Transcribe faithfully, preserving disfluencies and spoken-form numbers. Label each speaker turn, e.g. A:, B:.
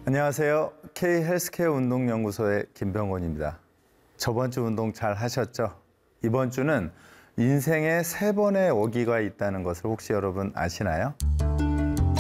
A: 안녕하세요. K헬스케어 운동연구소의 김병곤입니다. 저번 주 운동 잘 하셨죠? 이번 주는 인생에 세 번의 오기가 있다는 것을 혹시 여러분 아시나요?